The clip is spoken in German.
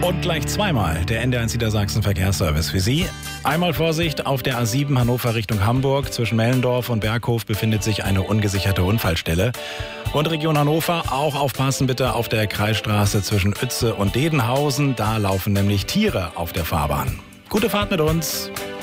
Und gleich zweimal der NDR1 Niedersachsen Verkehrsservice für Sie. Einmal Vorsicht, auf der A7 Hannover Richtung Hamburg. Zwischen Mellendorf und Berghof befindet sich eine ungesicherte Unfallstelle. Und Region Hannover, auch aufpassen bitte auf der Kreisstraße zwischen Uetze und Dedenhausen. Da laufen nämlich Tiere auf der Fahrbahn. Gute Fahrt mit uns.